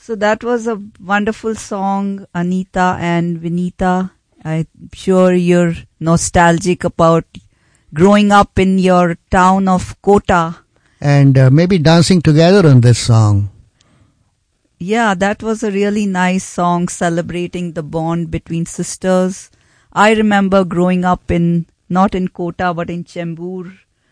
So that was a wonderful song, Anita and Vinita. I'm sure you're nostalgic about growing up in your town of Kota. And maybe dancing together on this song. Yeah, that was a really nice song celebrating the bond between sisters. I remember growing up not in Kota, but in Chembur,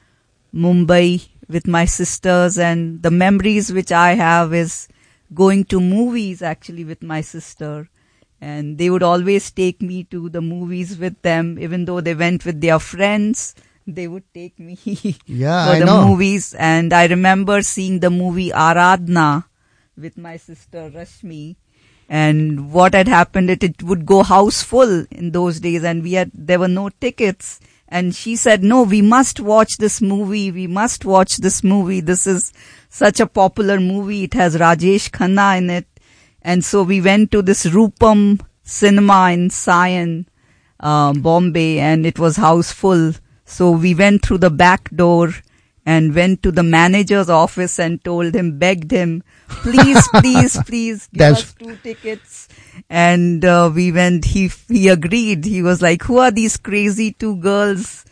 Mumbai, with my sisters, and the memories which I have is going to movies actually with my sister. And they would always take me to the movies with them, even though they went with their friends. They would take me for the movies. And I remember seeing the movie Aradhna with my sister Rashmi. And what had happened, it would go house full in those days, and there were no tickets. And she said, no, we must watch this movie. We must watch this movie. This is such a popular movie. It has Rajesh Khanna in it. And so we went to this Rupam cinema in Sion, Bombay, and it was house full. So we went through the back door and went to the manager's office and begged him, please, please, give us 2 tickets. And we went, he agreed. He was like, who are these crazy 2 girls?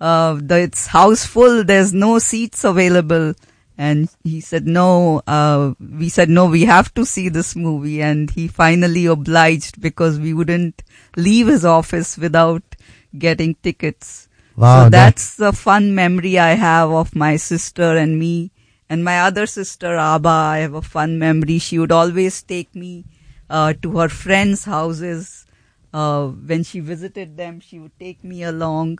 It's house full, there's no seats available. And he said, no, we said, no, we have to see this movie. And he finally obliged because we wouldn't leave his office without getting tickets. Wow, so that's the fun memory I have of my sister and me. And my other sister, Abba, I have a fun memory. She would always take me to her friends' houses. When she visited them, she would take me along.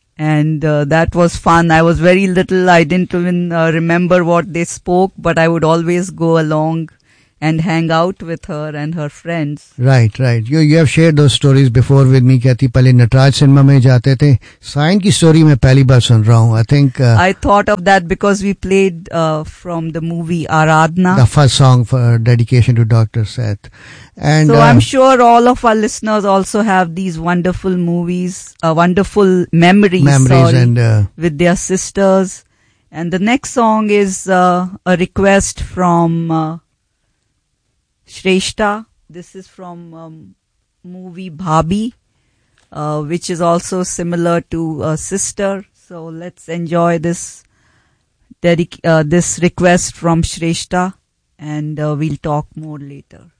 And that was fun. I was very little. I didn't even remember what they spoke, but I would always go along and hang out with her and her friends. Right. You have shared those stories before with me. कहती पहले Nataraj cinema में जाते थे. Sign की story मैं पहली बार सुन रहा हूँ. I think I thought of that because we played from the movie Aradhna, the first song for dedication to Dr. Seth. And so I'm sure all of our listeners also have these wonderful movies, wonderful memories and with their sisters. And the next song is a request from Shrestha. This is from movie Bhabhi, which is also similar to Sister. So let's enjoy this request from Shrestha, and we'll talk more later.